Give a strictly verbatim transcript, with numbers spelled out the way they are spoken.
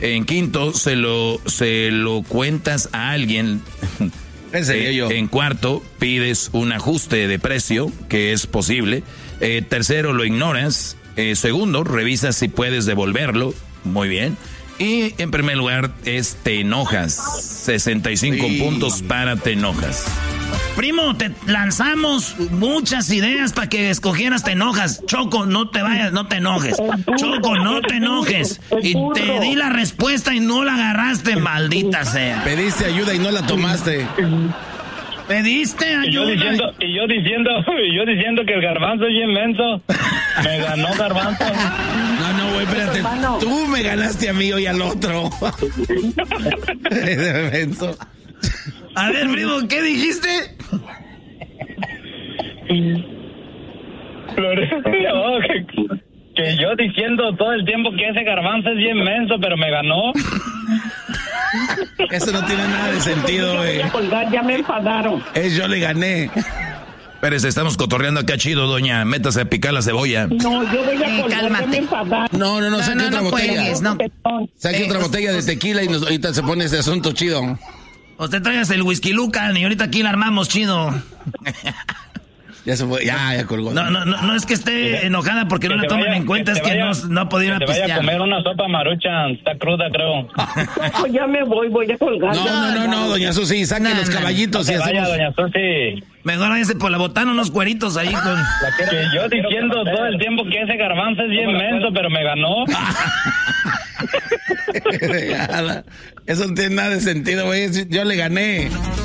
En quinto, se lo, se lo cuentas a alguien. ¿En serio yo? En cuarto, pides un ajuste de precio, que es posible. Eh, tercero, lo ignoras. Eh, segundo, revisas si puedes devolverlo. Muy bien. Y en primer lugar, es te enojas. sesenta y cinco sí. puntos para te enojas. Primo, te lanzamos muchas ideas para que escogieras te enojas. Choco, no te vayas, no te enojes. Choco, no te enojes. Y te di la respuesta y no la agarraste, maldita sea. Pediste ayuda y no la tomaste. Pediste ayuda. Y yo diciendo, y yo diciendo, y yo diciendo que el garbanzo es bien menso. Me ganó garbanzo. No, no, güey, espérate. Tú me ganaste a mí y al otro. Ese menso. A ver, primo, ¿qué dijiste? No, que, que yo diciendo todo el tiempo que ese garbanzo es bien menso, pero me ganó. Eso no tiene nada de sentido, güey. Ya me enfadaron. Es yo le gané. Pérez, estamos cotorreando acá chido, doña. Métase a picar la cebolla. No, yo voy a eh, colgar, ya me enfadaron. No, no, no, no saque no, otra no botella. Cuelgues, no. Saque eh, otra botella de tequila y nos, ahorita se pone ese asunto chido. Usted traigas el whisky Lucan y ahorita aquí la armamos chido. Ya se fue, ya, ya colgó. No, no, no, no es que esté enojada porque no la toman vaya, en cuenta, que es que vaya, no, no ha podido ir a pistear. Te vaya a comer una sopa maruchan, está cruda, creo. No, ya me voy, voy a colgar. No, no, no, no, doña Susi, saque no, los no, caballitos no, y vaya, hacemos... doña Susi. Mejor váyase por la botana unos cueritos ahí con... Que yo diciendo todo el tiempo que ese garbanzo es bien menso, pero me ganó. Eso no tiene nada de sentido, güey. Yo le gané.